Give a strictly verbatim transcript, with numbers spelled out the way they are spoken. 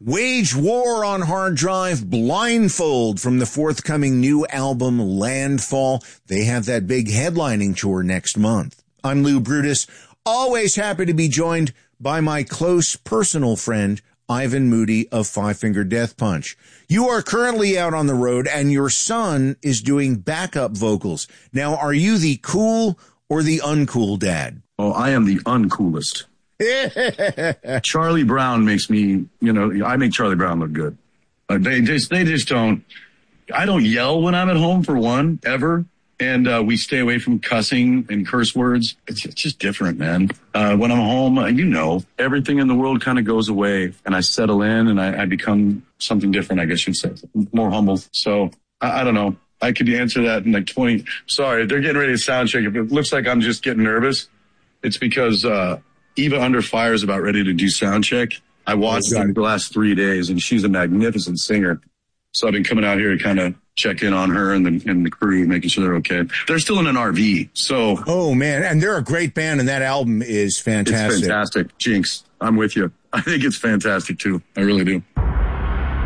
Wage war on hard drive, Blindfold from the forthcoming new album Landfall. They have that big headlining tour next month. I'm Lou Brutus, always happy to be joined by my close personal friend, Ivan Moody of Five Finger Death Punch. You are currently out on the road and your son is doing backup vocals. Now, are you the cool or the uncool dad? Oh, I am the uncoolest. Charlie Brown makes me, you know, I make Charlie Brown look good. Uh, they just, they just don't, I don't yell when I'm at home for one, ever. And uh, we stay away from cussing and curse words. It's, it's just different, man. Uh, when I'm home, uh, you know, everything in the world kind of goes away and I settle in and I, I become something different, I guess you'd say, more humble. So I, I don't know. I could answer that in like twenty. Sorry, they're getting ready to sound check. If it looks like I'm just getting nervous, it's because uh, Eva Under Fire is about ready to do sound check. I watched her the last three days and she's a magnificent singer. So I've been coming out here to kind of check in on her and the, and the crew, making sure they're okay. They're still in an R V, so. Oh, man. And they're a great band, and that album is fantastic. It's fantastic. Jinx, I'm with you. I think it's fantastic, too. I really do.